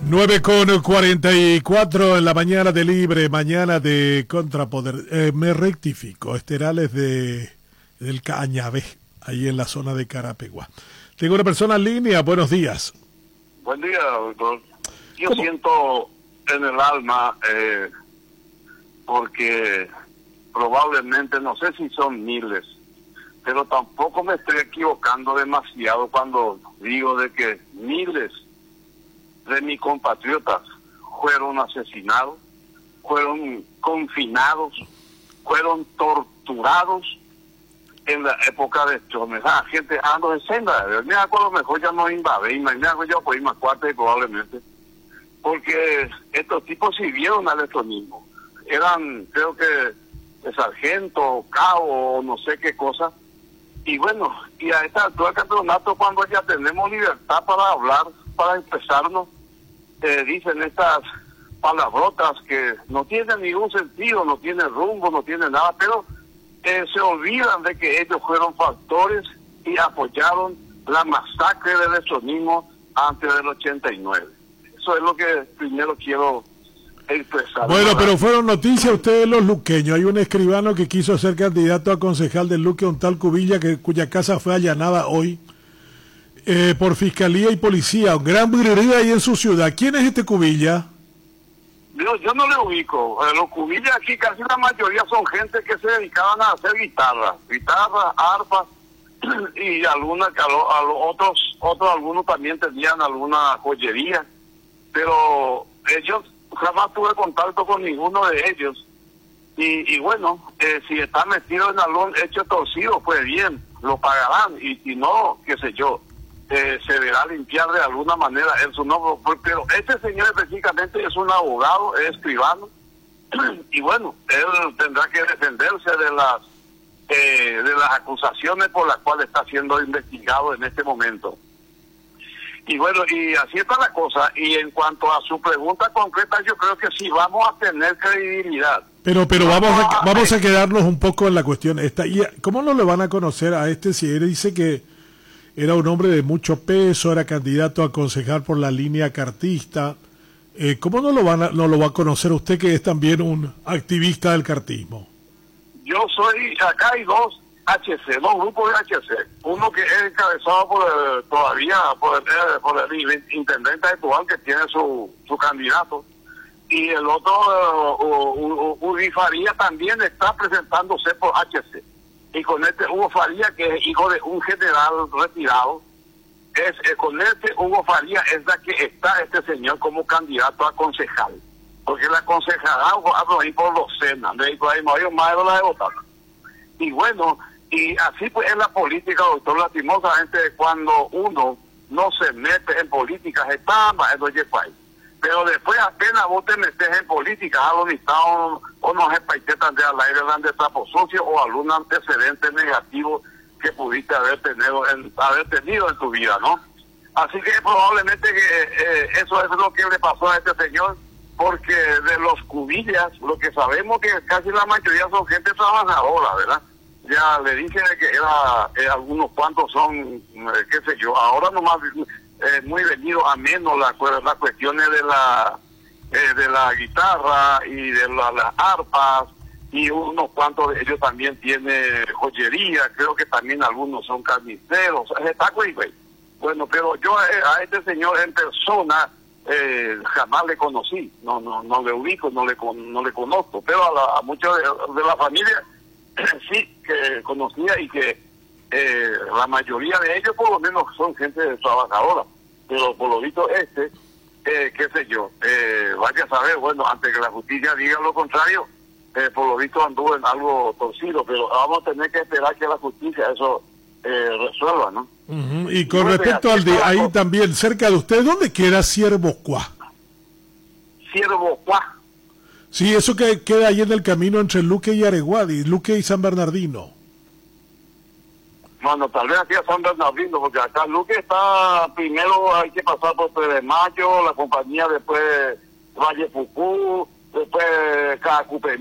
9:44 en la mañana de Libre, mañana de Contrapoder. Me rectifico, Esterales del Cañabé, ahí en la zona de Carapegua. Tengo una persona en línea, buenos días. Buen día, doctor. Yo ¿Cómo? siento en el alma, porque probablemente, no sé si son miles, pero tampoco me estoy equivocando demasiado cuando digo de que miles de mis compatriotas fueron asesinados, fueron confinados, fueron torturados en la época de Chomez. Gente ando de senda, me acuerdo mejor ya no invadí, me acuerdo yo por ir más cuarta probablemente, porque estos tipos sirvieron al electronismo. Eran, creo que, de sargento, cabo, no sé qué cosa. Y bueno, y a esta altura del campeonato, cuando ya tenemos libertad para hablar, para expresarnos, dicen estas palabrotas que no tienen ningún sentido, no tienen rumbo, no tienen nada, pero se olvidan de que ellos fueron factores y apoyaron la masacre del electronismo antes del 89. Eso es lo que primero quiero expresar. Bueno, pero fueron noticias ustedes los luqueños. Hay un escribano que quiso ser candidato a concejal del Luque, un tal Cubilla, cuya casa fue allanada hoy por fiscalía y policía. Un gran brillería ahí en su ciudad. ¿Quién es este Cubilla? Yo no le ubico. Los Cubillas aquí casi la mayoría son gente que se dedicaban a hacer guitarras, arpas, y algunos algunos también tenían alguna joyería, pero ellos jamás tuve contacto con ninguno de ellos. Y bueno, si están metidos en algún hecho torcido, pues bien, lo pagarán, y si no, qué sé yo, se deberá limpiar de alguna manera en su nombre. Pero este señor específicamente es un abogado, es escribano, y bueno, él tendrá que defenderse de las acusaciones por las cuales está siendo investigado en este momento. Y bueno, y así está la cosa. Y en cuanto a su pregunta concreta, yo creo que sí vamos a tener credibilidad. Pero vamos a quedarnos un poco en la cuestión esta. ¿Y cómo no le van a conocer a este si él dice que era un hombre de mucho peso, era candidato a concejal por la línea cartista? ¿Cómo no lo va a conocer usted, que es también un activista del cartismo? Yo soy, acá hay dos grupos de HC. Uno que es encabezado por el intendente actual, que tiene su candidato, y el otro, Uri Faría, también está presentándose por HC. Y con este Hugo Faría, que es hijo de un general retirado, con este Hugo Faría es la que está este señor como candidato a concejal. Porque la concejala hablo ahí por los senas, de ahí no hay más de la de votar. Y bueno, y así pues es la política, doctor. Lastimosamente, cuando uno no se mete en política, está más en el país. Pero después apenas vos te metes en política, a los listados o no se paitetan de al aire, dan de trapo sucio o algún antecedente negativo que pudiste haber tenido en tu vida, ¿no? Así que probablemente eso es lo que le pasó a este señor, porque de los Cubillas, lo que sabemos que casi la mayoría son gente trabajadora, ¿verdad? Ya le dije que algunos cuantos son, qué sé yo, ahora nomás muy venido a menos las cuestiones de la guitarra y de las arpas, y unos cuantos de ellos también tienen joyería, creo que también algunos son carniceros, está güey. Bueno, pero yo a este señor en persona jamás le conocí, no le ubico, no le conozco, pero a muchos de la familia sí que conocía, y que la mayoría de ellos por lo menos son gente trabajadora, pero por lo visto qué sé yo, vaya a saber, bueno, antes que la justicia diga lo contrario, por lo visto anduvo en algo torcido, pero vamos a tener que esperar que la justicia eso resuelva, ¿no? Y con respecto al de ahí también, cerca de usted, ¿dónde queda Ciervocuá? Ciervocuá. Sí, eso que queda ahí en el camino entre Luque y Areguadi, Luque y San Bernardino. Bueno, tal vez aquí a San Bernardino, porque acá Luque está, primero hay que pasar por 3 de Mayo, la compañía, después Valle Pucú, después Cacupe.